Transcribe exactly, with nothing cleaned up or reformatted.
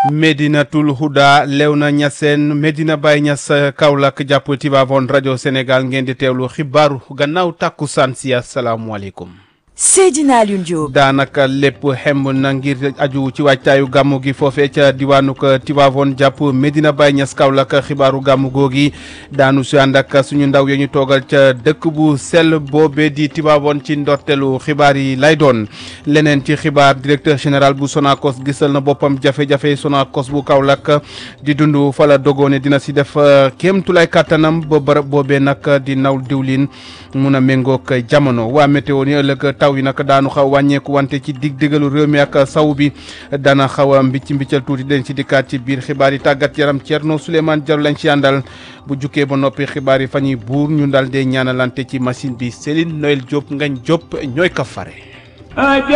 Médinatoul Houda Léona Niassène Medina Baye Niass Kaolack jàpp Tivaouane rajo Sénégal ngeen di teewlu xibaaru gannaaw tàkkusaan si asalaamaaleykum. Seydina Alioune Diop. daanaka lépp xemb na ngir aju ci waajtaayu gàmmu gi foofee ca diwaanu Tivaouane jàpp Medina Baye Niass Kaolack xibaaru gàmmu googi daanu si ànd ak suñu ndaw yi ñu toogal ca dëkk bu sell boobee di Tivaouane ci ndorteelu xibaar yi lay doon. leneen ci xibaar directeur général bu Sonacos gisal na boppam jafe-jafe Sonacos bu Kaolack di dund fa la dogoone dina si def kéem tulay kàttanam ba bërëb boobee nag di naw diwlin mun a méngoog jamono waa météo ni ëllëg taw yi nag daanu xaw wàññeeku wante ci dig digalu réew mi ak saw bi dana xaw a mbicc mbiccal tuuti den ci dikkaat ci biir xibaar yi tàggat yaram Thierno Souleymane Diallo lañ ci àndal bu jukkee ba noppi xibaar yi fa ñuy buur ñu dal dee ñaanalante ci machine bi Céline Noël Diop Ngagne Diop ñooy ka fare